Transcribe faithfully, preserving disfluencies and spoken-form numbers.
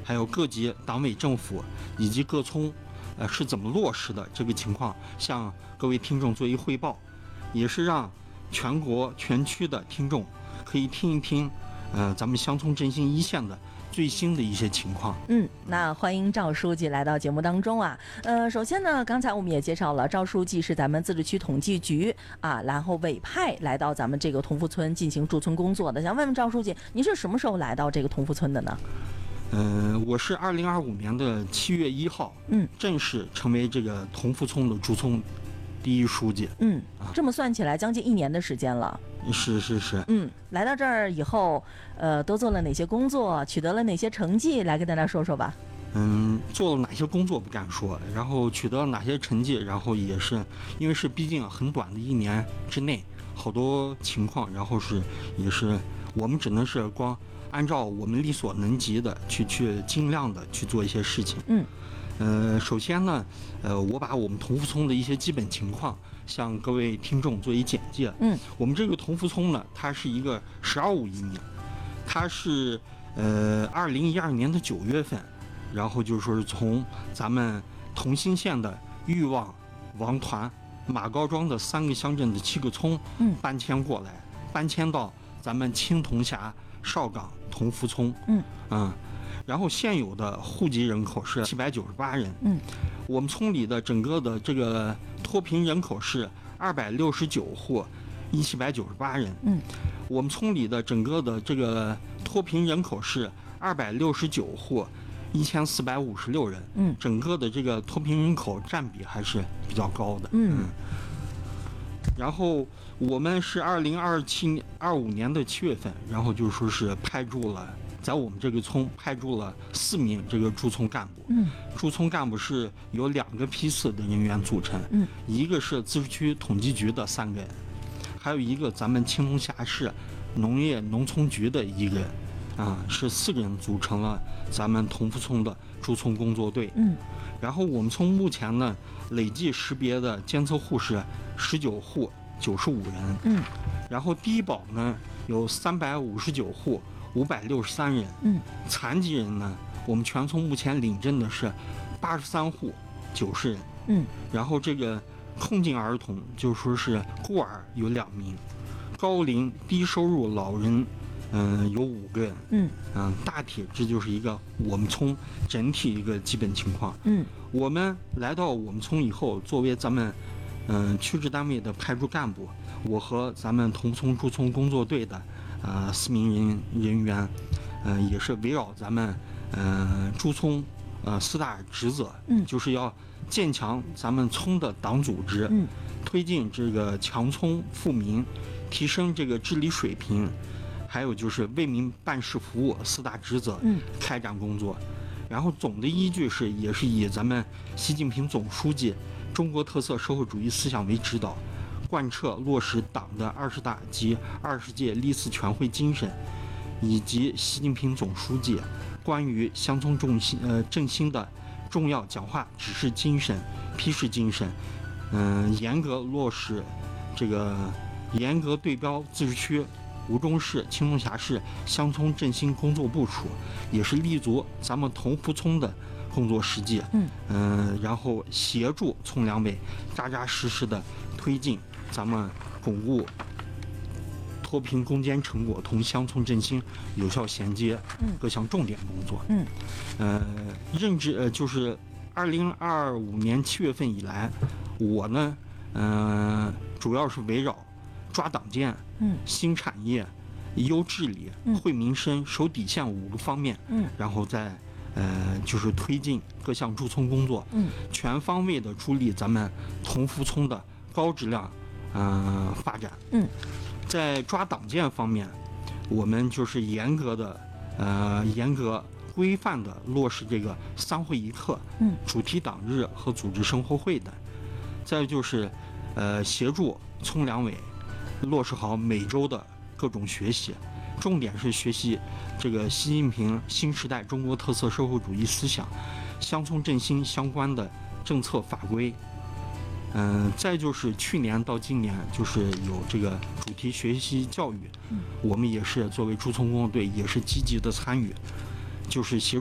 还有各级党委政府以及各村呃是怎么落实的这个情况，向各位听众做一汇报，也是让全国全区的听众可以听一听呃咱们乡村振兴一线的最新的一些情况。 嗯，那欢迎赵书记来到节目当中啊。呃，首先呢，刚才我们也介绍了，赵书记是咱们自治区统计局啊，然后委派来到咱们这个同福村进行驻村工作的。想问问赵书记，您是什么时候来到这个同福村的呢？ 呃，我是二零二五年的七月一号， 嗯， 正式成为这个同福村的驻村第一书记。 嗯，这么算起来，将近一年的时间了。 是是是， 嗯，来到这儿以后，呃，都做了哪些工作，取得了哪些成绩，来跟大家说说吧。 嗯，做了哪些工作不敢说，然后取得了哪些成绩，然后也是因为是毕竟很短的一年之内，好多情况，然后是也是我们只能是光按照我们力所能及的去去尽量的去做一些事情。 嗯。 呃，首先呢，呃，我把我们同福村的一些基本情况向各位听众做一简介。 嗯， 我们这个同福村呢，它是一个“十二五”移民，它是呃二零一二年的九月份，然后就是说是从咱们同心县的裕旺、王团、马高庄的三个乡镇的七个村， 嗯， 搬迁过来，搬迁到咱们青铜峡邵岗同福村。 嗯嗯。然后现有的户籍人口是七百九十八人， 嗯， 我们村里的整个的这个脱贫人口是二百六十九户，一七百九十八人， 嗯， 我们村里的整个的这个脱贫人口是二百六十九户，一千四百五十六人， 嗯， 整个的这个脱贫人口占比还是比较高的， 嗯。 嗯然后我们是二零二七二五年的七月份，然后就说是派驻了。在我们这个村派驻了四名这个驻村干部， 嗯， 驻村干部是由两个批次的人员组成， 嗯， 一个是自治区统计局的三个人，还有一个咱们青铜峡市农业农村局的一个人，啊，是四个人组成了咱们同福村的驻村工作队， 嗯， 然后我们村目前呢累计识别的监测户是十九户九十五人， 嗯， 然后低保呢有三百五十九户。五百六十三人， 嗯， 残疾人呢，我们全村目前领证的是八十三户，九十人， 嗯， 然后这个困境儿童就说是孤儿有两名，高龄低收入老人，嗯、呃，有五个人， 嗯嗯、呃，大体这就是一个我们村整体一个基本情况， 嗯， 我们来到我们村以后，作为咱们嗯、呃、区直单位的派驻干部，我和咱们同村驻村工作队的。呃，四名人人员，呃，也是围绕咱们，呃，驻村，呃，四大职责， 嗯， 就是要建强咱们村的党组织， 嗯， 推进这个强村富民，提升这个治理水平，还有就是为民办事服务四大职责， 嗯， 开展工作。然后总的依据是，也是以咱们习近平总书记中国特色社会主义思想为指导。贯彻落实党的二十大及二十届历次全会精神，以及习近平总书记关于乡村振兴呃振兴的重要讲话指示精神、批示精神，嗯、呃，严格落实这个严格对标自治区吴忠市、青铜峡市乡村振兴工作部署，也是立足咱们同福村的工作实际， 嗯嗯、呃，然后协助村两委扎扎实实的推进。咱们巩固脱贫攻坚成果同乡村振兴有效衔接各项重点工作。 嗯， 呃，任职呃就是二零二五年七月份以来，我呢，嗯、呃，主要是围绕抓党建、 嗯， 新产业、优治理、惠民生、守底线五个方面， 嗯， 然后再呃就是推进各项驻村工作， 嗯， 全方位的助力咱们同福村的高质量。嗯、呃，发展。 嗯， 在抓党建方面，我们就是严格的，呃，严格规范的落实这个三会一课、 嗯， 主题党日和组织生活会等。再就是，呃，协助村两委落实好每周的各种学习，重点是学习这个习近平新时代中国特色社会主义思想、乡村振兴相关的政策法规。嗯、呃，再就是去年到今年，就是有这个主题学习教育， 嗯， 我们也是作为驻村工作队，也是积极的参与，就是协